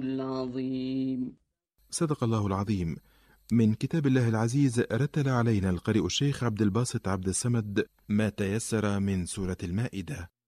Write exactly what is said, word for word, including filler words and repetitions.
العظيم. صدق الله العظيم. من كتاب الله العزيز رتل علينا القارئ الشيخ عبد الباسط عبد الصمد ما تيسر من سورة المائدة.